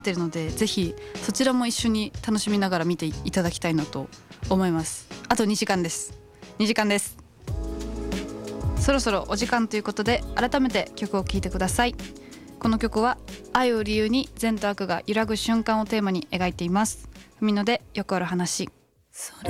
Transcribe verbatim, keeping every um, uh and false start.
ってるので、ぜひそちらも一緒に楽しみながら見ていただきたいなと思います。あとにじかんですにじかんです。そろそろお時間ということで、改めて曲を聴いてください。この曲は愛を理由に善と悪が揺らぐ瞬間をテーマに描いています。ふみのでよくある話。 それ